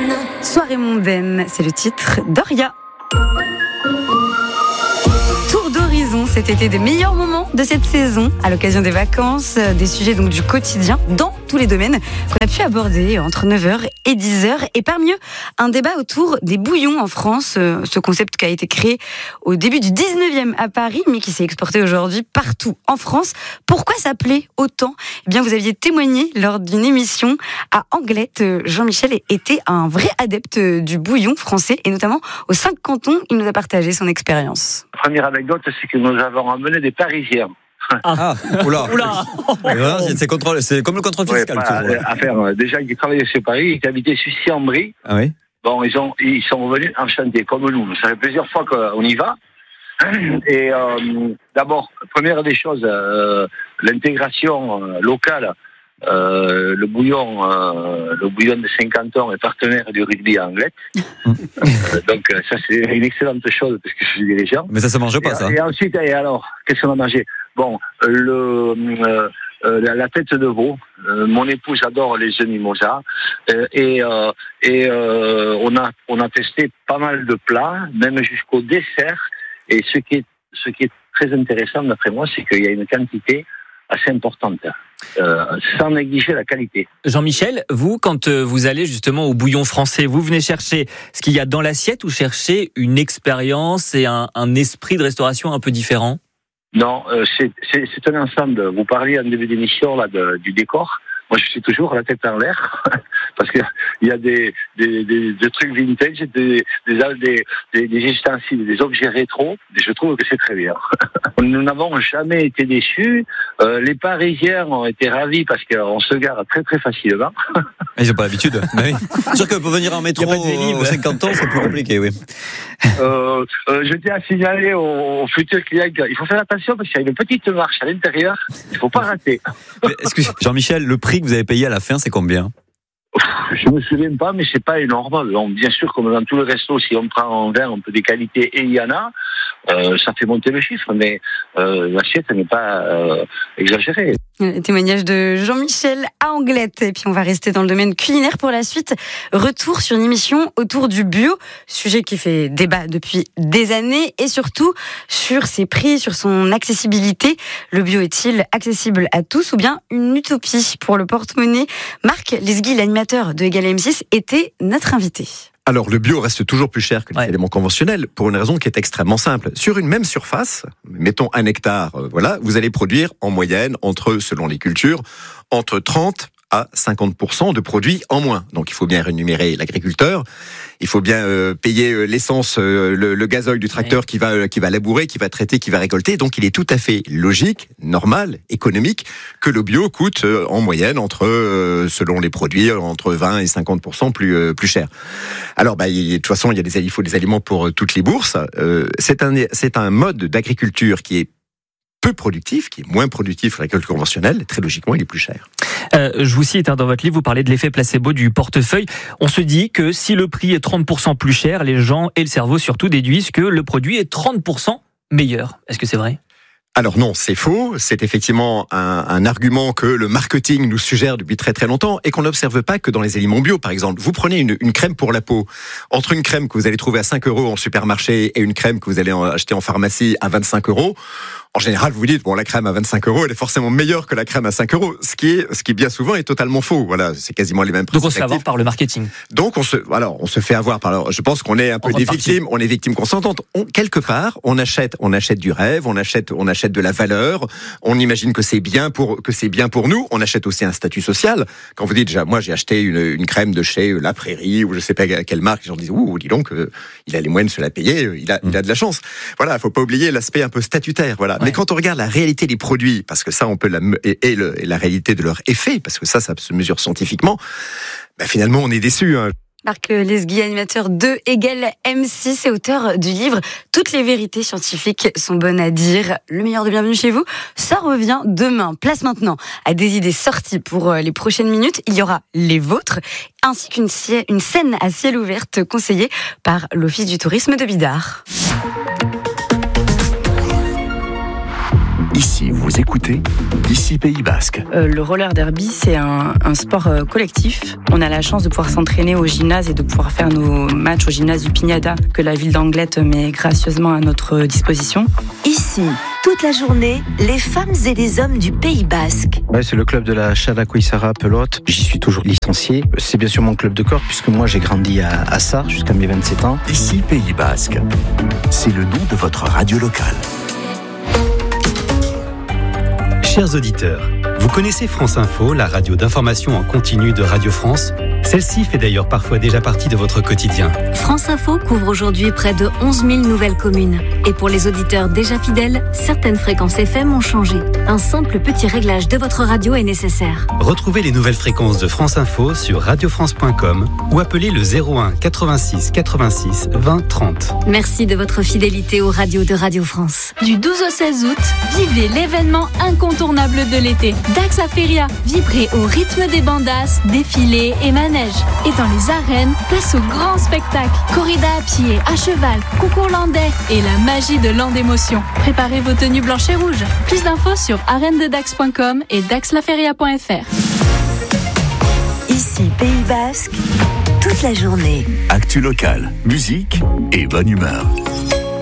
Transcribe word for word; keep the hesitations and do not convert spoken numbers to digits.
Soirée mondaine, c'est le titre d'Oria. Tour d'horizon cet été des meilleurs moments de cette saison à l'occasion des vacances, des sujets donc du quotidien dans tous les domaines qu'on a pu aborder entre neuf heures et dix heures, et parmi eux un débat autour des bouillons en France, ce concept qui a été créé au début du dix-neuvième à Paris mais qui s'est exporté aujourd'hui partout en France. Pourquoi ça plaît autant ? Eh bien, vous aviez témoigné lors d'une émission à Anglette. Jean-Michel était un vrai adepte du bouillon français et notamment aux cinq cantons. Il nous a partagé son expérience. Première anecdote, c'est que nous avons amené des Parisiens. Ah, oula, oula. c'est, c'est, contrôle, c'est comme le contrôle fiscal. Ouais, pas, à faire. Des gens qui travaillaient sur Paris, qui habitaient Sucy-en-Brie. Ah oui. Bon, ils ont, ils sont revenus enchantés, comme nous. Ça fait plusieurs fois qu'on y va. Et euh, d'abord, première des choses, euh, l'intégration euh, locale. Euh, le bouillon, euh, le bouillon de Saint-Quentin est partenaire du rugby à Anglette. euh, donc ça c'est une excellente chose parce que je suis dirigeant. Mais ça se mange pas, et, ça. Et ensuite, et alors, qu'est-ce qu'on a mangé ? Bon, le euh, euh, la, la tête de veau. Euh, mon épouse adore les œufs mimosa. Euh, et euh, et euh, on a on a testé pas mal de plats, même jusqu'au dessert. Et ce qui est ce qui est très intéressant d'après moi, c'est qu'il y a une quantité assez importante, euh, sans négliger la qualité. Jean-Michel, vous, quand vous allez justement au bouillon français, vous venez chercher ce qu'il y a dans l'assiette ou chercher une expérience et un, un esprit de restauration un peu différent ? Non, euh, c'est, c'est, c'est un ensemble. Vous parliez en début d'émission là, de, du décor. Moi, je suis toujours la tête en l'air parce qu'il y a des, des, des, des trucs vintage, des, des, des, des ustensiles, des objets rétro. Et je trouve que c'est très bien. Nous n'avons jamais été déçus. Euh, les Parisiens ont été ravis parce qu'on se gare très très facilement. Ils n'ont pas l'habitude. Oui. C'est sûr que pour venir en métro aux cinquante ans, c'est plus compliqué, oui. Euh, euh, je tiens à signaler aux, aux futurs clients qu'il faut faire attention parce qu'il y a une petite marche à l'intérieur. Il ne faut pas rater. Mais excusez, Jean-Michel, le prix que vous avez payé à la fin, c'est combien ? Je me souviens pas, mais c'est pas énorme. Donc, bien sûr, comme dans tout le resto, si on prend en vin, on peut des qualités et il y en a. Euh, ça fait monter le chiffre, mais euh, l'assiette n'est pas euh, exagérée. Le témoignage de Jean-Michel à Anglette. Et puis on va rester dans le domaine culinaire pour la suite. Retour sur une émission autour du bio, sujet qui fait débat depuis des années et surtout sur ses prix, sur son accessibilité. Le bio est-il accessible à tous ou bien une utopie pour le porte-monnaie ? Marc Lesguy, l'animateur de Égal M six, était notre invité. Alors, le bio reste toujours plus cher que les ouais. éléments conventionnels pour une raison qui est extrêmement simple. Sur une même surface, mettons un hectare, euh, voilà, vous allez produire en moyenne, entre, selon les cultures, entre trente à cinquante pour cent de produits en moins. Donc, il faut bien rémunérer l'agriculteur. Il faut bien euh, payer l'essence, euh, le, le gazoil du tracteur ouais. qui va euh, qui va labourer, qui va traiter, qui va récolter. Donc, il est tout à fait logique, normal, économique que le bio coûte euh, en moyenne entre, euh, selon les produits, entre vingt et cinquante pour cent plus euh, plus cher. Alors, bah, il, de toute façon, il y a des il faut des aliments pour euh, toutes les bourses. Euh, c'est un c'est un mode d'agriculture qui est peu productif, qui est moins productif que l'agriculture conventionnelle. Très logiquement, il est plus cher. Euh, je vous cite, hein, dans votre livre, vous parlez de l'effet placebo du portefeuille. On se dit que si le prix est trente pour cent plus cher, les gens et le cerveau surtout déduisent que le produit est trente pour cent meilleur. Est-ce que c'est vrai ? Alors non, c'est faux. C'est effectivement un, un argument que le marketing nous suggère depuis très très longtemps et qu'on n'observe pas que dans les aliments bio. Par exemple, vous prenez une, une crème pour la peau. Entre une crème que vous allez trouver à cinq euros en supermarché et une crème que vous allez en acheter en pharmacie à vingt-cinq euros, en général, vous vous dites, bon, la crème à vingt-cinq euros, elle est forcément meilleure que la crème à cinq euros. Ce qui est, ce qui bien souvent est totalement faux. Voilà, c'est quasiment les mêmes principes. Donc on se fait avoir par le marketing. Donc on se, alors, on se fait avoir par, alors, je pense qu'on est un peu des victimes, on est victimes consentantes. On, quelque part, on achète, on achète du rêve, on achète, on achète de la valeur, on imagine que c'est bien pour, que c'est bien pour nous, on achète aussi un statut social. Quand vous dites, déjà, moi, j'ai acheté une, une crème de chez La Prairie, ou je sais pas quelle marque, les gens disent, ouh, dis donc, euh, il a les moyens de se la payer, il a, mmh. il a de la chance. Voilà, faut pas oublier l'aspect un peu statutaire, voilà. Ouais. Mais quand on regarde la réalité des produits, parce que ça, on peut la, et, et, le, et la réalité de leur effet, parce que ça, ça se mesure scientifiquement, ben finalement, on est déçus, hein. Marc Lesguy, animateur de Égal M six et auteur du livre « Toutes les vérités scientifiques sont bonnes à dire ». Le meilleur de Bienvenue chez vous, ça revient demain. Place maintenant à des idées sorties pour les prochaines minutes. Il y aura les vôtres, ainsi qu'une une scène à ciel ouvert conseillée par l'Office du tourisme de Bidart. Ici Si vous écoutez, ici Pays Basque. Euh, le roller derby, c'est un, un sport euh, collectif. On a la chance de pouvoir s'entraîner au gymnase et de pouvoir faire nos matchs au gymnase du Pignada que la ville d'Anglet met gracieusement à notre disposition. Ici, toute la journée, les femmes et les hommes du Pays Basque. Ouais, c'est le club de la Chalacuissara Pelote. J'y suis toujours licencié. C'est bien sûr mon club de corps puisque moi j'ai grandi à, à Sarre jusqu'à mes vingt-sept ans. Ici Pays Basque. C'est le nom de votre radio locale. Chers auditeurs, vous connaissez France Info, la radio d'information en continu de Radio France ? Celle-ci fait d'ailleurs parfois déjà partie de votre quotidien. France Info couvre aujourd'hui près de onze mille nouvelles communes. Et pour les auditeurs déjà fidèles, certaines fréquences F M ont changé. Un simple petit réglage de votre radio est nécessaire. Retrouvez les nouvelles fréquences de France Info sur radio france point com ou appelez le zéro un quatre-vingt-six quatre-vingt-six vingt trente. Merci de votre fidélité aux radios de Radio France. Du douze au seize août, vivez l'événement incontournable de l'été. Dax à Feria, vibrez au rythme des bandas, défilés et manèges. Et dans les arènes, place au grand spectacle. Corrida à pied, à cheval, concours landais et la magie de Landémotion. Préparez vos tenues blanches et rouges. Plus d'infos sur arène de dax point com et dax la feria point f r. Ici Pays Basque, toute la journée. Actu locale, musique et bonne humeur.